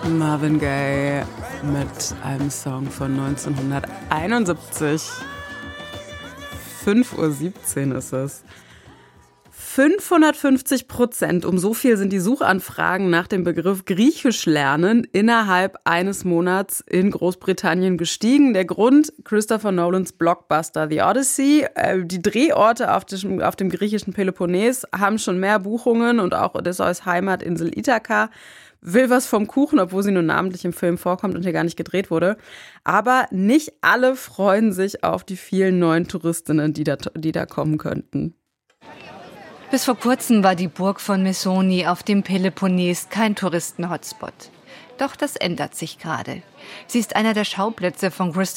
Marvin Gaye mit einem Song von 1971. 5:17 Uhr ist es. 550%, um so viel sind die Suchanfragen nach dem Begriff Griechisch lernen innerhalb eines Monats in Großbritannien gestiegen. Der Grund: Christopher Nolans Blockbuster The Odyssey. Die Drehorte auf dem griechischen Peloponnes haben schon mehr Buchungen und auch Odysseus Heimatinsel Ithaka will was vom Kuchen, obwohl sie nur namentlich im Film vorkommt und hier gar nicht gedreht wurde. Aber nicht alle freuen sich auf die vielen neuen Touristinnen, die da kommen könnten. Bis vor kurzem war die Burg von Mesoni auf dem Peloponnes kein Touristen-Hotspot. Doch das ändert sich gerade. Sie ist einer der Schauplätze von Christopher